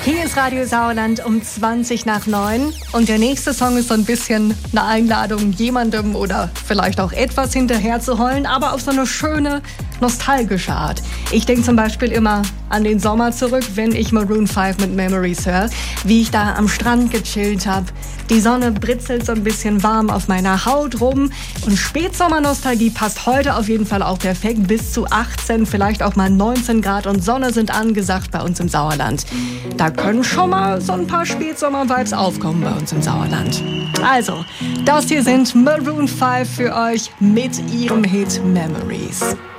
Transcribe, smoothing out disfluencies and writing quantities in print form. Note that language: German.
Hier ist Radio Sauerland um 20:20 und der nächste Song ist so ein bisschen eine Einladung, jemandem oder vielleicht auch etwas hinterher zu heulen, aber auf so eine schöne, nostalgische Art. Ich denke zum Beispiel immer an den Sommer zurück, wenn ich Maroon 5 mit Memories höre, wie ich da am Strand gechillt habe. Die Sonne britzelt so ein bisschen warm auf meiner Haut rum und Spätsommernostalgie passt heute auf jeden Fall auch perfekt. Bis zu 18, vielleicht auch mal 19 Grad und Sonne sind angesagt bei uns im Sauerland. Da können schon mal so ein paar Spätsommer-Vibes aufkommen bei uns im Sauerland. Also, das hier sind Maroon 5 für euch mit ihrem Hit Memories.